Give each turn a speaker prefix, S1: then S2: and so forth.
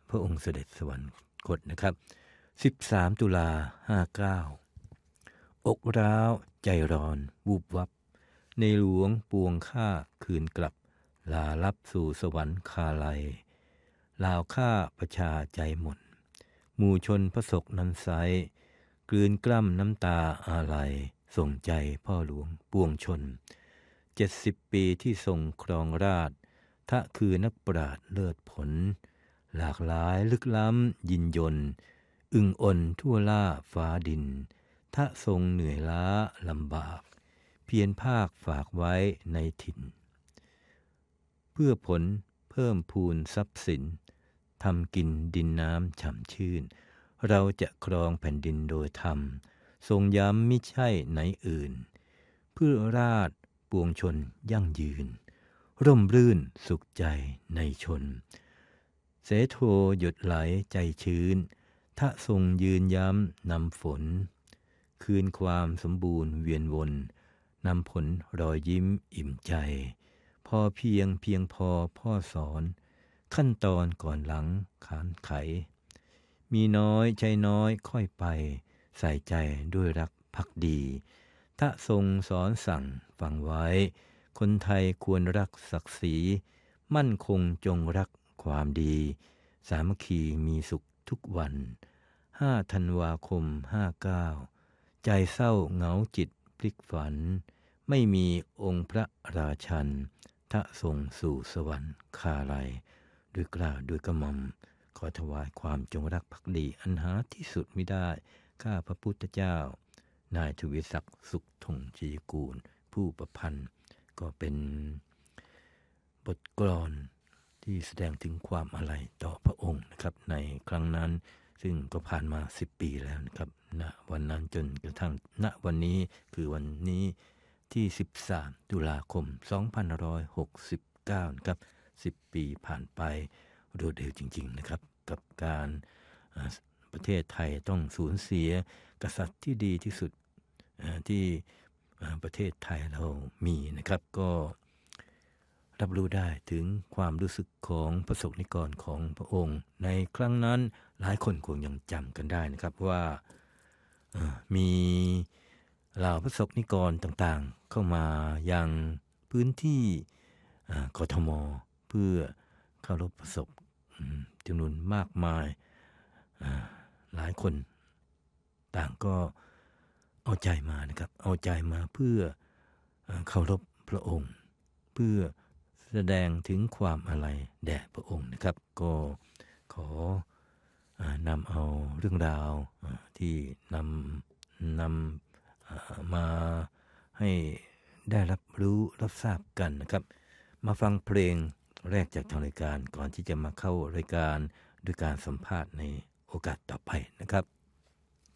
S1: พระองค์เสด็จสวรรคตนะครับ13ตุลา59อกร้าวใจร้อนวูบวับในหลวงปวงข้าคืนกลับลาลับสู่สวรรคาลัยลาวข้าประชาใจหม่นหมู่ชนพระศกนั้นไซกลืนกล้ำน้ำตาอาลัยส่งใจพ่อหลวงปวงชน70ปีที่ทรงครองราชย์ทะคือนักปราชญ์เลิศผลหลากหลายลึกล้ำยินยนอึงอ่นทั่วล่าฟ้าดินทะทรงเหนื่อยล้าลำบากเพียรภาคฝากไว้ในถิ่นเพื่อผลเพิ่มพูนทรัพย์สินทำกินดินน้ำฉ่ำชื่นเราจะครองแผ่นดินโดยธรรมทรงย้ำมิใช่ไหนอื่นเพื่อราชปวงชนยั่งยืนร่มรื่นสุขใจในชนเสโทหยดไหลใจชื้นทะทรงยืนย้ำนำฝนคืนความสมบูรณ์เวียนวนนำผลรอยยิ้มอิ่มใจพอเพียงพอพ่อสอนขั้นตอนก่อนหลังขานไขมีน้อยใจน้อยค่อยไปใส่ใจด้วยรักภักดีทะทรงสอนสั่งฟังไว้คนไทยควรรักศักดิ์ศรีมั่นคงจงรักความดีสามัคคีมีสุขทุกวัน5ธันวาคม59ใจเศร้าเหงาจิตพลิกฝันไม่มีองค์พระราชันทะทรงสู่สวรรคาลัยด้วยกล้าด้วยกระหม่อมขอถวายความจงรักภักดีอันหาที่สุดมิได้ข้าพระพุทธเจ้านายทวีศักดิ์สุขธงชีกูลผู้ประพันธ์ก็เป็นบทกลอนที่แสดงถึงความอาลัยต่อพระองค์นะครับในครั้งนั้นซึ่งก็ผ่านมา10ปีแล้วนะครับณวันนั้นจนกระทั่งณวันนี้คือวันนี้ที่13ตุลาคม2569นะครับ10ปีผ่านไปรวดเร็วจริงๆนะครับกับการประเทศไทยต้องสูญเสียกษัตริย์ที่ดีที่สุดที่ประเทศไทยเรามีนะครับก็รับรู้ได้ถึงความรู้สึกของประสบนิกรของพระองค์ในครั้งนั้นหลายคนคงยังจำกันได้นะครับว่ามีเหล่าประสบนิกรต่างๆเข้ามายังพื้นที่กทมเพื่อเคารพประสบจำนวนมากมายหลายคนต่างก็เอาใจมานะครับเอาใจมาเพื่อเคารพพระองค์เพื่อแสดงถึงความอาลัยแด่พระองค์นะครับก็ขอนำเอาเรื่องราวที่นำมาให้ได้รับรู้รับทราบกันนะครับมาฟังเพลงแรกจากทางรายการก่อนที่จะมาเข้ารายการด้วยการสัมภาษณ์ในโอกาสต่อไปนะครับ